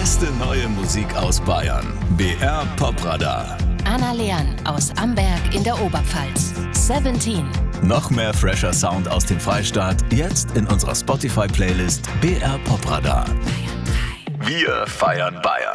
beste neue Musik aus Bayern. BR Popradar. Anna Leon aus Amberg in der Oberpfalz. 17. Noch mehr fresher Sound aus dem Freistaat, jetzt in unserer Spotify-Playlist BR Popradar. Wir feiern Bayern.